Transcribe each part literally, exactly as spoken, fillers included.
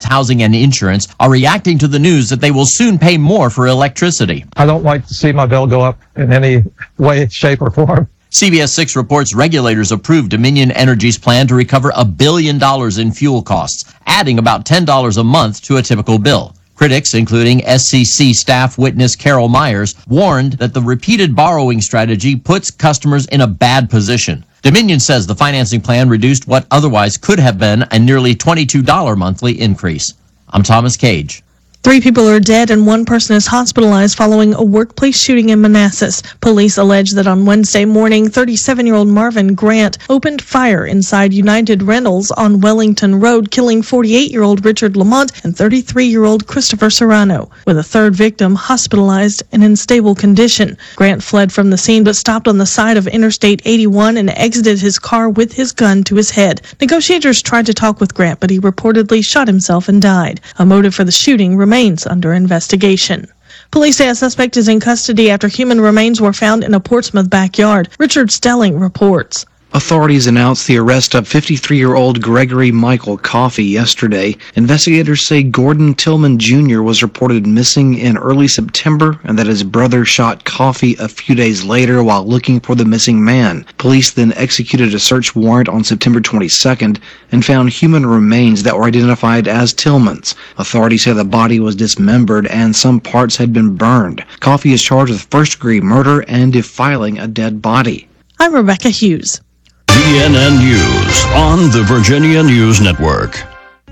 housing and insurance are reacting to the news that they will soon pay more for electricity. I don't like to see my bill go up in any way, shape, or form. C B S six reports regulators approved Dominion Energy's plan to recover a billion dollars in fuel costs, adding about ten dollars a month to a typical bill. Critics, including S C C staff witness Carol Myers, warned that the repeated borrowing strategy puts customers in a bad position. Dominion says the financing plan reduced what otherwise could have been a nearly twenty-two dollars monthly increase. I'm Thomas Cage. Three people are dead and one person is hospitalized following a workplace shooting in Manassas. Police allege that on Wednesday morning, thirty-seven-year-old Marvin Grant opened fire inside United Rentals on Wellington Road, killing forty-eight-year-old Richard Lamont and thirty-three-year-old Christopher Serrano, with a third victim hospitalized and in stable condition. Grant fled from the scene but stopped on the side of Interstate eighty-one and exited his car with his gun to his head. Negotiators tried to talk with Grant, but he reportedly shot himself and died. A motive for the shooting remains remains under investigation. Police say a suspect is in custody after human remains were found in a Portsmouth backyard. Richard Stelling reports. Authorities announced the arrest of fifty-three-year-old Gregory Michael Coffey yesterday. Investigators say Gordon Tillman Junior was reported missing in early September and that his brother shot Coffey a few days later while looking for the missing man. Police then executed a search warrant on September twenty-second and found human remains that were identified as Tillman's. Authorities say the body was dismembered and some parts had been burned. Coffey is charged with first-degree murder and defiling a dead body. I'm Rebecca Hughes. V N N News on the Virginia News Network.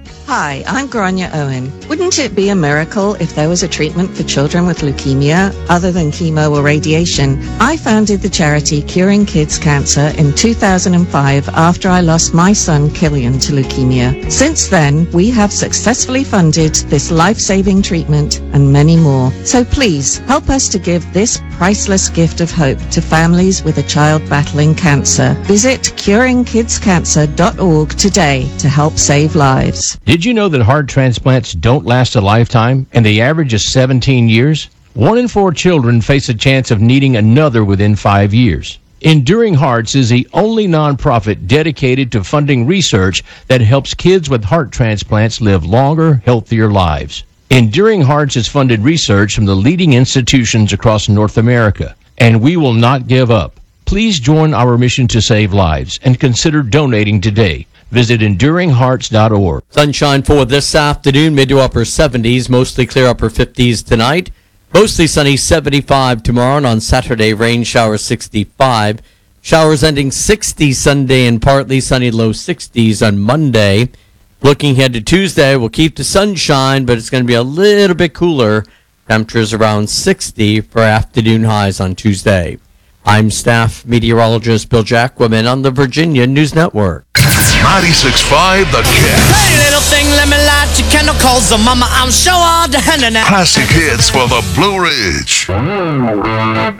Hi, I'm Grania Owen. Wouldn't it be a miracle if there was a treatment for children with leukemia other than chemo or radiation? I founded the charity Curing Kids Cancer in two thousand five after I lost my son Killian to leukemia. Since then, we have successfully funded this life-saving treatment and many more. So please, help us to give this priceless gift of hope to families with a child battling cancer. Visit curing kids cancer dot org today to help save lives. Did you know that heart transplants don't last a lifetime and the average is seventeen years? One in four children face a chance of needing another within five years. Enduring Hearts is the only nonprofit dedicated to funding research that helps kids with heart transplants live longer, healthier lives. Enduring Hearts has funded research from the leading institutions across North America, and we will not give up. Please join our mission to save lives and consider donating today. Visit enduring hearts dot org. Sunshine for this afternoon, mid to upper seventies, mostly clear upper fifties tonight. Mostly sunny seventy-five tomorrow, and on Saturday, rain showers sixty-five. Showers ending sixty Sunday and partly sunny low sixties on Monday. Looking ahead to Tuesday, we'll keep the sunshine, but it's going to be a little bit cooler. Temperatures around sixty for afternoon highs on Tuesday. I'm staff meteorologist Bill Jacquemin on the Virginia News Network. ninety-six point five The Cat. Hey, little thing, let me light your candle, cause the mama, I'm sure all the hand in that. Classic hits for the Blue Ridge.